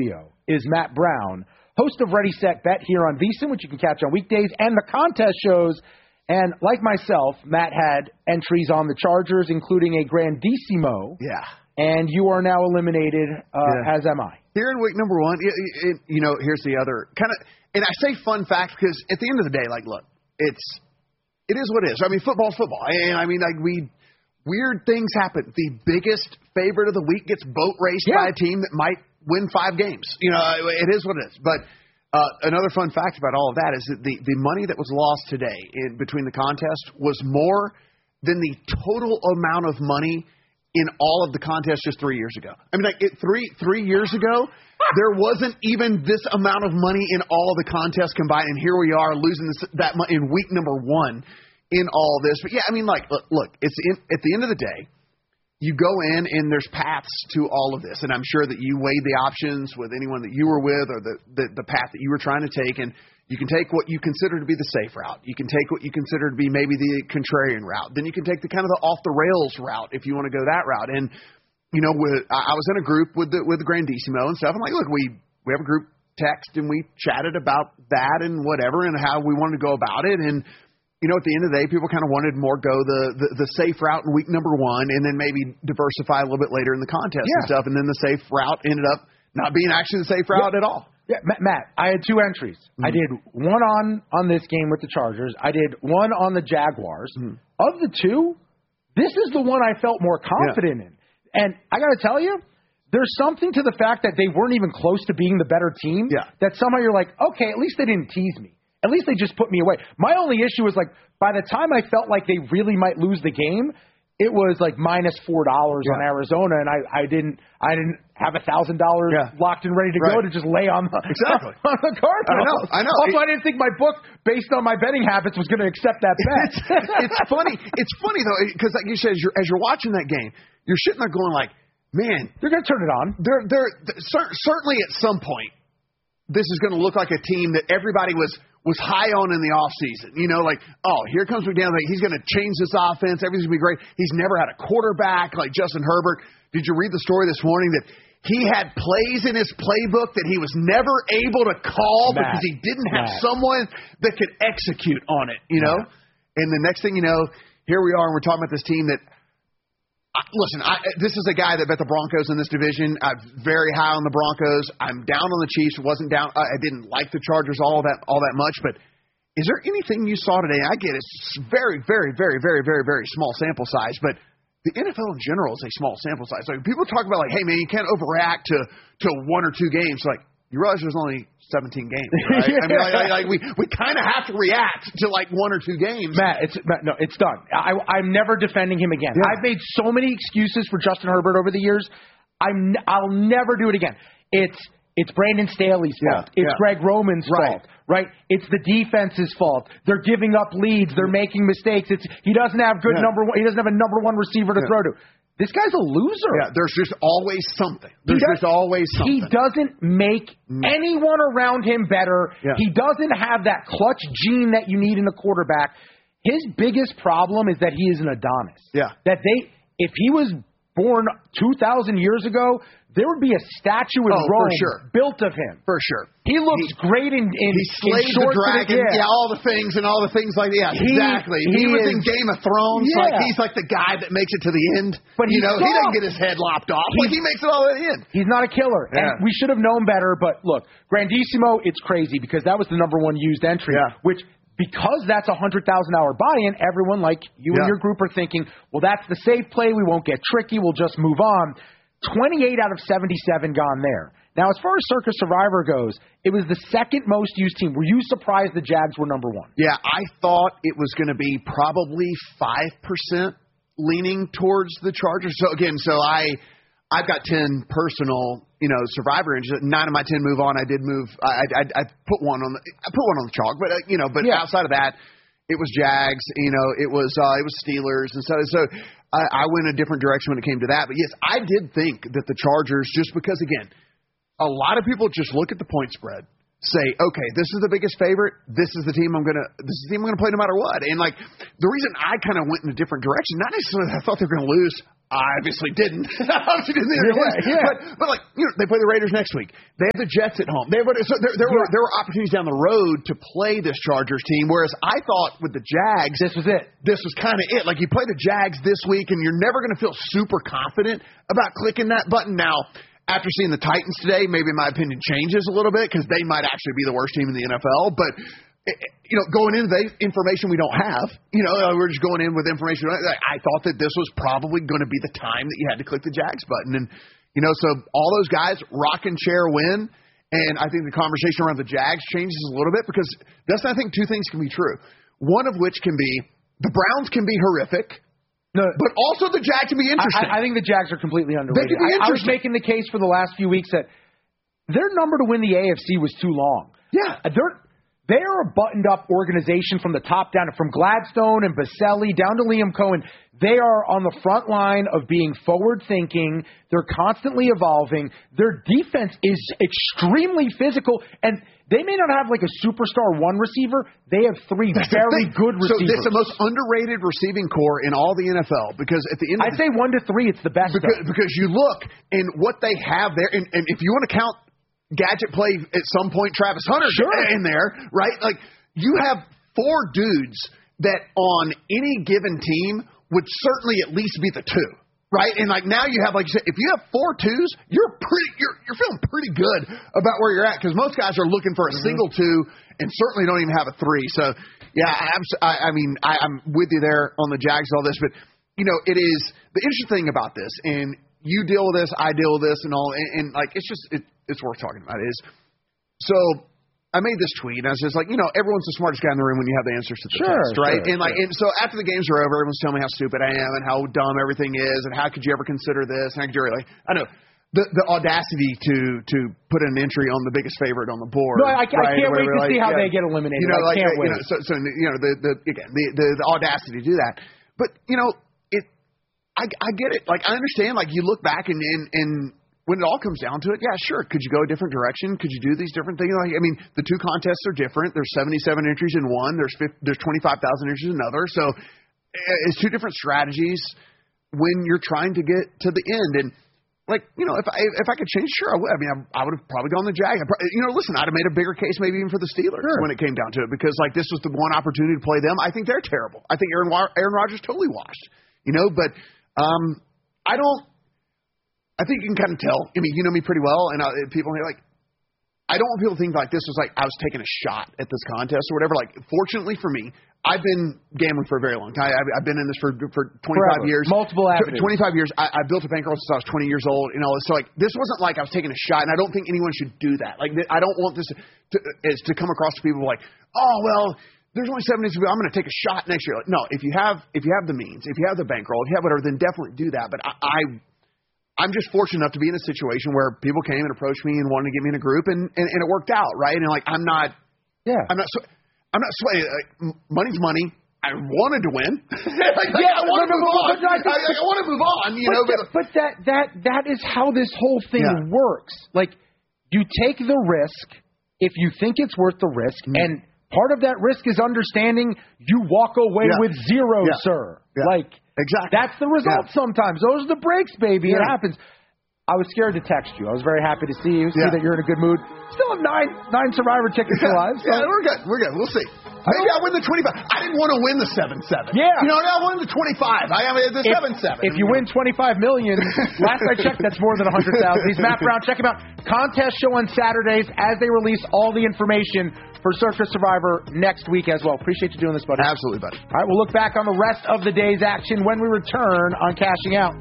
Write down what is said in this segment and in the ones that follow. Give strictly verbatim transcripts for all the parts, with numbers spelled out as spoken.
studio is Matt Brown, host of Ready, Set, Bet here on VSiN, which you can catch on weekdays, and the contest shows. And like myself, Matt had entries on the Chargers, including a Grandissimo. Yeah. And you are now eliminated, uh, yeah. as am I. Here in week number one, it, it, you know, here's the other kind of, and I say fun fact because at the end of the day, like, look, it's, it is what it is. I mean, football's football. And I mean, like, we, weird things happen. The biggest favorite of the week gets boat raced yeah. by a team that might win five games. You know, it is what it is. But uh, another fun fact about all of that is that the, the money that was lost today in between the contest was more than the total amount of money in all of the contests just three years ago. I mean, like, it, three three years ago, there wasn't even this amount of money in all of the contests combined, and here we are losing this, that money in week number one in all of this. But, yeah, I mean, like, look, look it's in, at the end of the day, you go in and there's paths to all of this, and I'm sure that you weighed the options with anyone that you were with or the, the, the path that you were trying to take, and you can take what you consider to be the safe route. You can take what you consider to be maybe the contrarian route. Then you can take the kind of the off-the-rails route if you want to go that route. And, you know, with, I was in a group with the, with the Grandissimo and stuff. I'm like, look, we, we have a group text, and we chatted about that and whatever and how we wanted to go about it. And, you know, at the end of the day, people kind of wanted more go the, the, the safe route in week number one and then maybe diversify a little bit later in the contest yeah. and stuff. And then the safe route ended up not being actually the safe route yeah. at all. Yeah, Matt, I had two entries. Mm-hmm. I did one on, on this game with the Chargers. I did one on the Jaguars. Mm-hmm. Of the two, this is the one I felt more confident yeah. in. And I got to tell you, there's something to the fact that they weren't even close to being the better team yeah. that somehow you're like, okay, at least they didn't tease me. At least they just put me away. My only issue was, like, by the time I felt like they really might lose the game, it was like minus four dollars yeah. on Arizona, and I, I didn't I didn't have a thousand yeah. dollars locked and ready to right. go to just lay on the exactly on the Cardinals. I know, I know. Also, it, I didn't think my book, based on my betting habits, was going to accept that bet. it's, it's funny. It's funny though, because like you said, as you're, as you're watching that game, you're sitting there going like, man, they're going to turn it on. They're they're, they're certainly at some point, this is going to look like a team that everybody was. was high on in the offseason. You know, like, oh, here comes McDaniel. Like, he's going to change this offense. Everything's going to be great. He's never had a quarterback like Justin Herbert. Did you read the story this morning that he had plays in his playbook that he was never able to call Matt, because he didn't have Matt. someone that could execute on it, you know? Matt. And the next thing you know, here we are, and we're talking about this team that, I, listen, I, this is a guy that bet the Broncos in this division. I'm very high on the Broncos. I'm down on the Chiefs. Wasn't down. I didn't like the Chargers all that all that much. But is there anything you saw today? I get it's very, very, very, very, very, very small sample size. But the N F L in general is a small sample size. Like, people talk about, like, hey, man, you can't overreact to to one or two games. Like, you realize there's only seventeen games, right? yeah. I mean, like, like, like we, we kind of have to react to, like, one or two games. Matt, it's Matt, no, it's done. I, I'm never defending him again. Yeah. I've made so many excuses for Justin Herbert over the years. I'm, I'll never do it again. It's it's Brandon Staley's fault. Yeah. It's yeah. Greg Roman's right. fault, right? It's the defense's fault. They're giving up leads. They're making mistakes. It's he doesn't have good yeah. number one. He doesn't have a number one receiver to yeah. throw to. This guy's a loser. Yeah, there's just always something. There's does, just always something. He doesn't make mm. anyone around him better. Yeah. He doesn't have that clutch gene that you need in a quarterback. His biggest problem is that he is an Adonis. Yeah. That they, if he was born two thousand years ago, there would be a statue in oh, Rome for sure. built of him. For sure. He looks he, great in, in He slayed in the shorts dragon, and, yeah. yeah, all the things and all the things like that. Yeah, he, exactly. He, he was is, in Game of Thrones. Yeah. Like, he's like the guy that makes it to the end. But you know, soft. he doesn't get his head lopped off. He, like, he makes it all to the end. He's not a killer. Yeah. And we should have known better. But look, Grandissimo, it's crazy because that was the number one used entry, yeah. which because that's a one hundred thousand dollars buy-in, everyone like you yeah. and your group are thinking, well, that's the safe play. We won't get tricky. We'll just move on. twenty-eight out of seventy-seven gone there. Now, as far as Circus Survivor goes, it was the second most used team. Were you surprised the Jags were number one? Yeah, I thought it was going to be probably five percent leaning towards the Chargers. So, again, so I, I've got ten personal, you know, Survivor entries. Nine of my ten move on. I did move. I, I, I put one on the. I put one on the chalk, but uh, you know, but yeah. outside of that, it was Jags. You know, it was uh, it was Steelers, and so so I, I went a different direction when it came to that. But yes, I did think that the Chargers, just because again, a lot of people just look at the point spread, say, okay, this is the biggest favorite. This is the team I'm gonna. This is the team I'm gonna play no matter what. And like the reason I kind of went in a different direction, not necessarily that I thought they were gonna lose. I obviously didn't. obviously didn't yeah, lose. Yeah. But, but like you know, they play the Raiders next week. They have the Jets at home. They have, so there, there yeah. were there were opportunities down the road to play this Chargers team. Whereas I thought with the Jags, this was it. This was kind of it. Like you play the Jags this week, and you're never gonna feel super confident about clicking that button. Now, after seeing the Titans today, maybe my opinion changes a little bit because they might actually be the worst team in the N F L. But you know, going into the information we don't have, you know, we're just going in with information. I thought that this was probably going to be the time that you had to click the Jags button. And, you know, so all those guys, rocking chair win. And I think the conversation around the Jags changes a little bit because that's, I think, two things can be true. One of which can be the Browns can be horrific. No, but also the Jags can be interesting. I, I think the Jags are completely underrated. They can be I, I was making the case for the last few weeks that their number to win the A F C was too long. Yeah. They're... They are a buttoned-up organization from the top down, from Gladstone and Baselli down to Liam Cohen. They are on the front line of being forward-thinking. They're constantly evolving. Their defense is extremely physical, and they may not have like a superstar one receiver. They have three That's very good receivers. So it's the most underrated receiving core in all the N F L because at the end of I'd the, say one to three, it's the best. Because, because you look and what they have there, and, and if you want to count gadget play at some point, Travis Hunter sure. in there, right? Like you have four dudes that on any given team would certainly at least be the two, right? And like now you have, like you said, if you have four twos, you're pretty, you're you're feeling pretty good about where you're at because most guys are looking for a mm-hmm. single two and certainly don't even have a three. So yeah, I'm, I, I mean I, I'm with you there on the Jags and all this, but you know it is the interesting thing about this, and you deal with this, I deal with this, and all, and, and like it's just it. It's worth talking about is, so I made this tweet, and I was just like, you know, everyone's the smartest guy in the room when you have the answers to the sure, test, right? Sure, and like, sure. and so after the games are over, everyone's telling me how stupid I am and how dumb everything is, and how could you ever consider this? And how could you really, I know the the audacity to to put an entry on the biggest favorite on the board. No, I, I, right? I can't wait to like, see how yeah, they get eliminated. You know, I like, can't you wait. know, so, so you know the the again the, the the audacity to do that, but you know it. I I get it. Like I understand. Like you look back and and and. When it all comes down to it, yeah, sure. Could you go a different direction? Could you do these different things? Like, I mean, the two contests are different. There's seventy-seven entries in one. There's fifty, there's twenty-five thousand entries in another. So it's two different strategies when you're trying to get to the end. And like, you know, if I if I could change, sure, I would. I mean, I, I would have probably gone the Jags. You know, listen, I'd have made a bigger case maybe even for the Steelers sure. when it came down to it because like this was the one opportunity to play them. I think they're terrible. I think Aaron Aaron Rodgers totally washed. You know, but um, I don't. I think you can kind of tell. I mean, you know me pretty well, and uh, people are like, I don't want people to think like this was like I was taking a shot at this contest or whatever. Like, fortunately for me, I've been gambling for a very long time. I've, I've been in this for for twenty-five Forever. years, multiple avenues. twenty-five years. I, I built a bankroll since I was twenty years old, and all this. So like, this wasn't like I was taking a shot, and I don't think anyone should do that. Like, I don't want this to, is to come across to people like, oh well. There's only seven days. I'm going to take a shot next year. Like, no, if you have if you have the means, if you have the bankroll, if you have whatever, then definitely do that. But I. I I'm just fortunate enough to be in a situation where people came and approached me and wanted to get me in a group, and, and, and it worked out, right? And like, I'm not, yeah, I'm not, I'm not swaying. Like, money's money. I wanted to win. like, yeah, I want to move on. I, I, I want to move on. You but know, but, but that that that is how this whole thing yeah. works. Like, you take the risk if you think it's worth the risk, mm-hmm. and part of that risk is understanding you walk away yeah. with zero, yeah. sir. Yeah. Like. Exactly. That's the result yeah. sometimes. Those are the breaks, baby. Yeah. It happens. I was scared to text you. I was very happy to see you, see yeah. that you're in a good mood. Still have nine nine Survivor tickets yeah. alive. So. Yeah, we're good. We're good. We'll see. Maybe I win the twenty-five. I didn't want to win the seven seven. Yeah. You know, I won the twenty-five. I mean, the seven seven. If you win twenty-five million dollars, last I checked, that's more than one hundred thousand dollars. He's Matt Brown. Check him out. Contest show on Saturdays as they release all the information for Circus Survivor next week as well. Appreciate you doing this, buddy. Absolutely, buddy. All right, we'll look back on the rest of the day's action when we return on Cashing Out.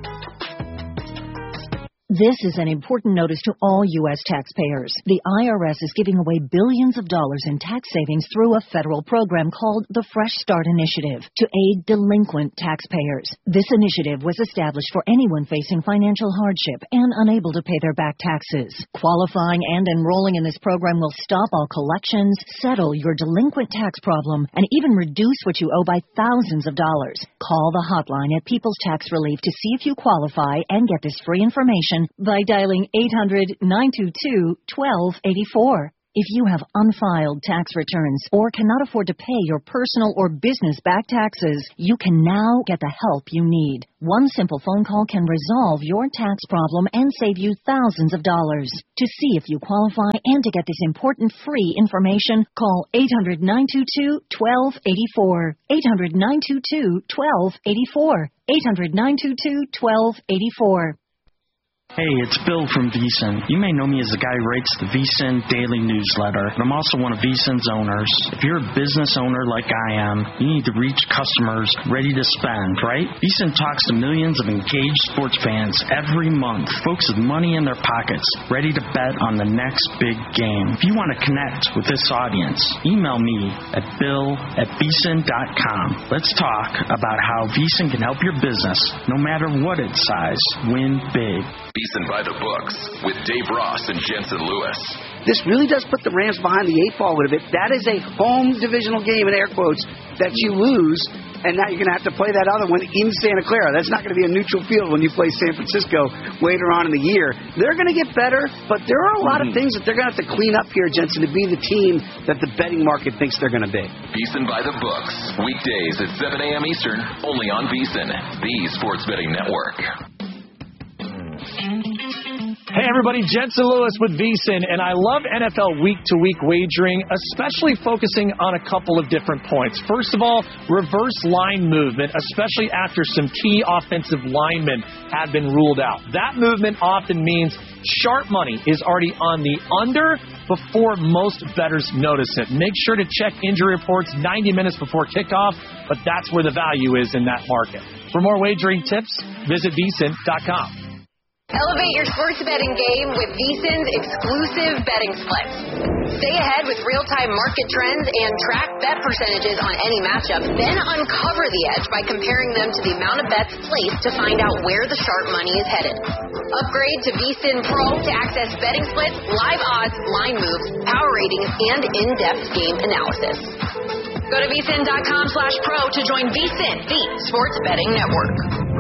This is an important notice to all U S taxpayers. The I R S is giving away billions of dollars in tax savings through a federal program called the Fresh Start Initiative to aid delinquent taxpayers. This initiative was established for anyone facing financial hardship and unable to pay their back taxes. Qualifying and enrolling in this program will stop all collections, settle your delinquent tax problem, and even reduce what you owe by thousands of dollars. Call the hotline at People's Tax Relief to see if you qualify and get this free information by dialing eight hundred, nine two two, one two eight four. If you have unfiled tax returns or cannot afford to pay your personal or business back taxes, you can now get the help you need. One simple phone call can resolve your tax problem and save you thousands of dollars. To see if you qualify and to get this important free information, call eight hundred, nine two two, one two eight four. eight hundred, nine two two, one two eight four. eight hundred, nine two two, one two eight four. Hey, it's Bill from VSiN. You may know me as the guy who writes the VSiN daily newsletter, but I'm also one of VSiN's owners. If you're a business owner like I am, you need to reach customers ready to spend, right? VSiN talks to millions of engaged sports fans every month, folks with money in their pockets, ready to bet on the next big game. If you want to connect with this audience, email me at bill at vsin dot com. Let's talk about how VSiN can help your business, no matter what its size, win big. VSiN by the books with Dave Ross and Jensen Lewis. This really does put the Rams behind the eight ball a little bit. That is a home divisional game, in air quotes, that you lose, and now you're going to have to play that other one in Santa Clara. That's not going to be a neutral field when you play San Francisco later on in the year. They're going to get better, but there are a lot mm-hmm. of things that they're going to have to clean up here, Jensen, to be the team that the betting market thinks they're going to be. VSiN by the books, weekdays at seven a.m. Eastern, only on VSiN, the Sports Betting Network. Hey everybody, Jensen Lewis with VSiN, and I love N F L week-to-week wagering, especially focusing on a couple of different points. First of all, reverse line movement, especially after some key offensive linemen have been ruled out. That movement often means sharp money is already on the under before most bettors notice it. Make sure to check injury reports ninety minutes before kickoff, but that's where the value is in that market. For more wagering tips, visit V S I N dot com. Elevate your sports betting game with VSiN's exclusive betting splits. Stay ahead with real-time market trends and track bet percentages on any matchup. Then uncover the edge by comparing them to the amount of bets placed to find out where the sharp money is headed. Upgrade to VSiN Pro to access betting splits, live odds, line moves, power ratings, and in-depth game analysis. Go to vsin.com slash pro to join VSiN, the sports betting network.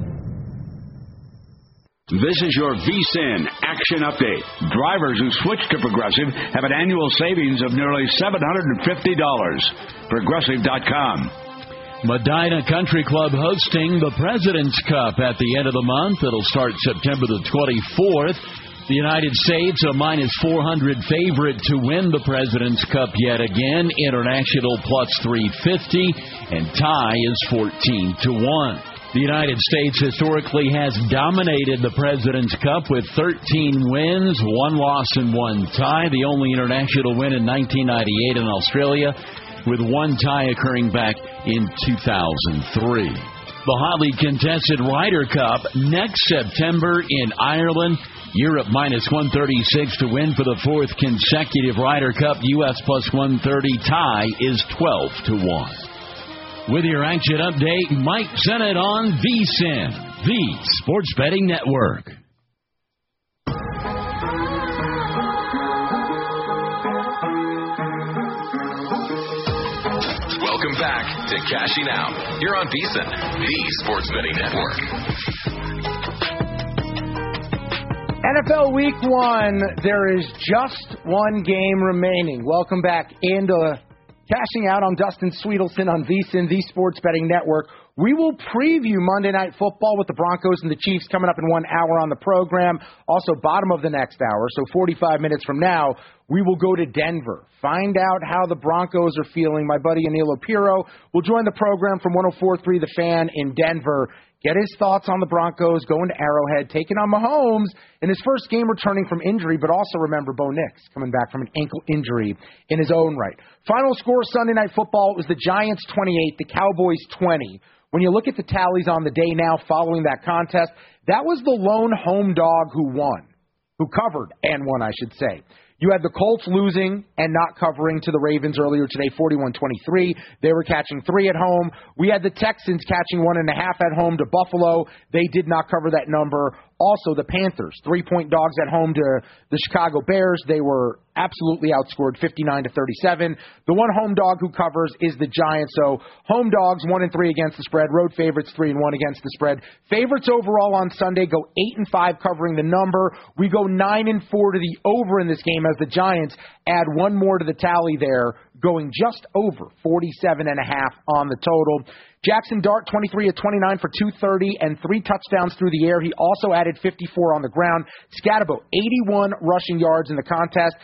This is your VSiN Action Update. Drivers who switch to Progressive have an annual savings of nearly seven hundred fifty dollars. Progressive dot com. Medina Country Club hosting the President's Cup at the end of the month. It'll start September the twenty-fourth. The United States, a minus four hundred favorite to win the President's Cup yet again. International plus three fifty, and tie is fourteen to one. The United States historically has dominated the President's Cup with thirteen wins, one loss and one tie. The only international win in nineteen ninety-eight in Australia, with one tie occurring back in two thousand three. The hotly contested Ryder Cup next September in Ireland. Europe minus one thirty-six to win for the fourth consecutive Ryder Cup. U S plus one thirty. Tie is twelve to one. With your action update, Mike Sennett on VSiN, the Sports Betting Network. Welcome back to Cashing Out. You're on VSiN, the Sports Betting Network. N F L Week One, there is just one game remaining. Welcome back into Cashing Out. I'm Dustin Sweetelson on VSiN, the Sports Betting Network. We will preview Monday Night Football with the Broncos and the Chiefs coming up in one hour on the program. Also, bottom of the next hour, so forty-five minutes from now, we will go to Denver. Find out how the Broncos are feeling. My buddy Anil Opiro will join the program from one oh four point three The Fan in Denver. Get his thoughts on the Broncos going to Arrowhead, taking on Mahomes in his first game returning from injury, but also remember Bo Nix coming back from an ankle injury in his own right. Final score Sunday Night Football, it was the Giants twenty-eight, the Cowboys twenty. When you look at the tallies on the day now following that contest, that was the lone home dog who won, who covered and won, I should say. You had the Colts losing and not covering to the Ravens earlier today, forty-one twenty-three. They were catching three at home. We had the Texans catching one and a half at home to Buffalo. They did not cover that number. Also, the Panthers, three-point dogs at home to the Chicago Bears. They were absolutely outscored fifty-nine to thirty-seven. The one home dog who covers is the Giants. So home dogs, one and three against the spread. Road favorites, three and one against the spread. Favorites overall on Sunday go eight and five covering the number. We go nine and four to the over in this game as the Giants add one more to the tally there, going just over forty-seven and a half on the total. Jackson Dart, twenty-three of twenty-nine for two thirty and three touchdowns through the air. He also added fifty-four on the ground. Scatterbo, eighty-one rushing yards in the contest.